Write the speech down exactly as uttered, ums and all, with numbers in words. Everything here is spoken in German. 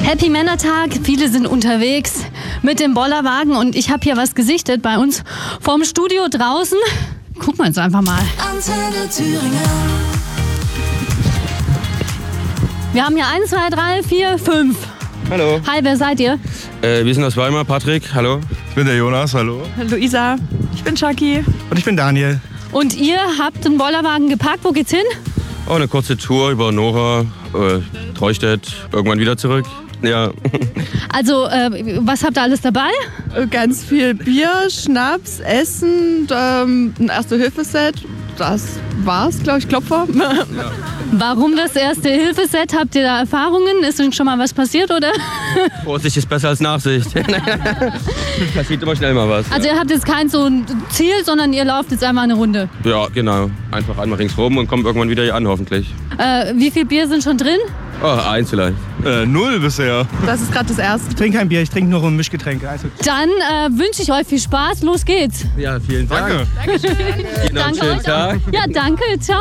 Happy Männertag, viele sind unterwegs mit dem Bollerwagen und ich habe hier was gesichtet bei uns vorm Studio draußen. Gucken wir uns einfach mal. Antenne Thüringen. Wir haben hier eins, zwei, drei, vier, fünf. Hallo. Hi, wer seid ihr? Äh, wir sind aus Weimar. Patrick, hallo. Ich bin der Jonas, hallo. Luisa, ich bin Chucky. Und ich bin Daniel. Und ihr habt einen Bollerwagen gepackt. Wo geht's hin? Oh, eine kurze Tour über Nora, äh, Treustedt, irgendwann wieder zurück. Ja. Also, äh, was habt ihr alles dabei? Ganz viel Bier, Schnaps, Essen, ähm, ein Erste-Hilfe-Set. Das war's, glaube ich, Klopfer. Warum das Erste-Hilfe-Set? Habt ihr da Erfahrungen? Ist denn schon mal was passiert, oder? Vorsicht ist besser als Nachsicht. Passiert immer schnell mal was. Also ihr habt jetzt kein so ein Ziel, sondern ihr lauft jetzt einmal eine Runde. Ja, genau. Einfach einmal ringsrum und kommt irgendwann wieder hier an, hoffentlich. Äh, wie viel Bier sind schon drin? Oh, eins vielleicht. Äh, null bisher. Das ist gerade das Erste. Ich trinke kein Bier, ich trinke nur Mischgetränke. Also Dann äh, wünsche ich euch viel Spaß. Los geht's. Ja, vielen Dank. danke. Ihnen noch einen schönen euch auch. Tag. Ja, danke. Ciao.